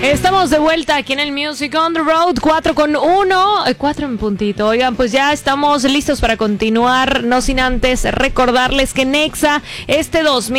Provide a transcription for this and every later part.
Estamos de vuelta aquí en el Music on the Road, 4 en puntito. Oigan, pues ya estamos listos para continuar, no sin antes recordarles que Nexa, este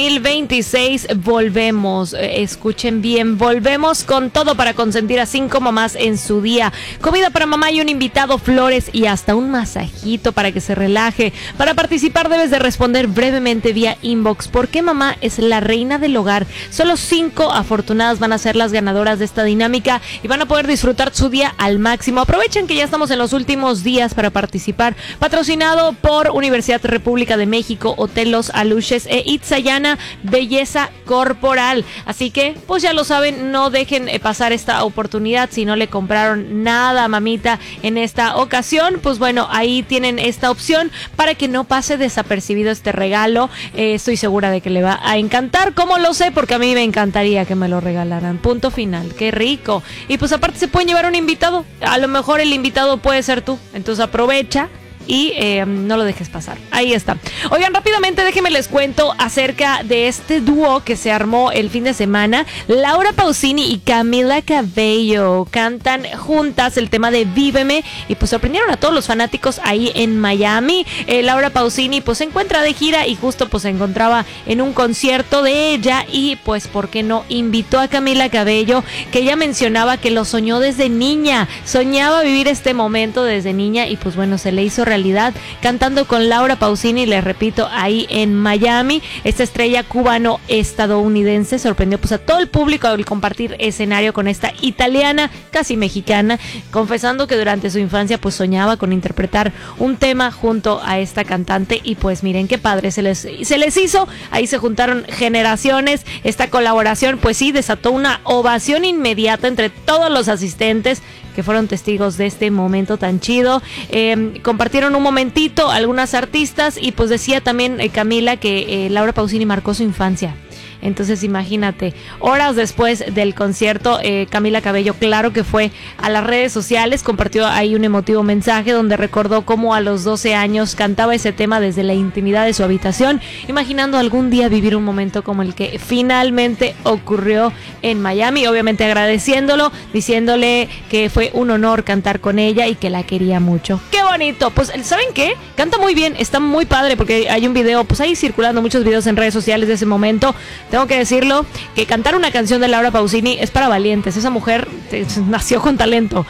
2026 volvemos, escuchen bien, volvemos con todo para consentir a 5 mamás en su día. Comida para mamá y un invitado, flores y hasta un masajito para que se relaje. Para participar debes de responder brevemente vía inbox. ¿Por qué mamá es la reina del hogar? Solo 5 afortunadas van a ser las ganadoras de esta dinámica y van a poder disfrutar su día al máximo. Aprovechen que ya estamos en los últimos días para participar. Patrocinado por Universidad República de México, Hotel Los Aluches e Itzayana Belleza Corporal. Así que, pues ya lo saben, no dejen pasar esta oportunidad. Si no le compraron nada a mamita en esta ocasión, pues bueno, ahí tienen esta opción para que no pase desapercibido este regalo. Estoy segura de que le va a encantar. ¿Cómo lo sé? Porque a mí me encantaría que me lo regalaran. Punto final. Qué rico. Y pues aparte se pueden llevar un invitado. A lo mejor el invitado puede ser tú. Entonces aprovecha y no lo dejes pasar. Ahí está. Oigan, rápidamente déjenme les cuento acerca de este dúo que se armó el fin de semana. Laura Pausini y Camila Cabello cantan juntas el tema de Víveme y pues sorprendieron a todos los fanáticos ahí en Miami. Laura Pausini pues se encuentra de gira y justo pues se encontraba en un concierto de ella y pues por qué no invitó a Camila Cabello, que ella mencionaba que lo soñó desde niña, soñaba vivir este momento desde niña y pues bueno, se le hizo realidad cantando con Laura Pausini, les repito, ahí en Miami. Esta estrella cubano-estadounidense sorprendió pues a todo el público al compartir escenario con esta italiana, casi mexicana, confesando que durante su infancia pues soñaba con interpretar un tema junto a esta cantante y pues miren qué padre se les hizo. Ahí se juntaron generaciones. Esta colaboración pues sí desató una ovación inmediata entre todos los asistentes que fueron testigos de este momento tan chido. Compartieron un momentito algunas artistas y pues decía también Camila que Laura Pausini marcó su infancia. Entonces imagínate, horas después del concierto, Camila Cabello claro que fue a las redes sociales, compartió ahí un emotivo mensaje donde recordó cómo a los 12 años cantaba ese tema desde la intimidad de su habitación, imaginando algún día vivir un momento como el que finalmente ocurrió en Miami, obviamente agradeciéndolo, diciéndole que fue un honor cantar con ella y que la quería mucho. ¡Qué bonito! Pues, ¿saben qué? Canta muy bien, está muy padre porque hay un video, pues ahí circulando muchos videos en redes sociales de ese momento. Tengo que decirlo, que cantar una canción de Laura Pausini es para valientes. Esa mujer nació con talento.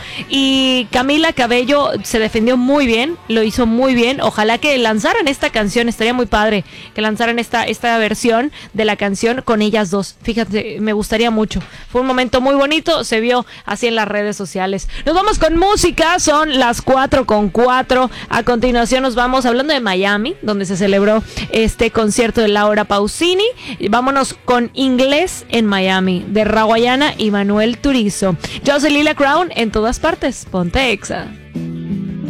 Y Camila Cabello se defendió muy bien, lo hizo muy bien. Ojalá que lanzaran esta canción, estaría muy padre que lanzaran esta versión de la canción con ellas dos. Fíjate, me gustaría mucho. Fue un momento muy bonito, se vio así en las redes sociales. Nos vamos con música, son las 4:04. A continuación nos vamos hablando de Miami, donde se celebró este concierto de Laura Pausini. Vámonos con Inglés en Miami, de Rawayana y Manuel Turizo. Yo soy Lila Crown, en todas partes. Ponte Exa.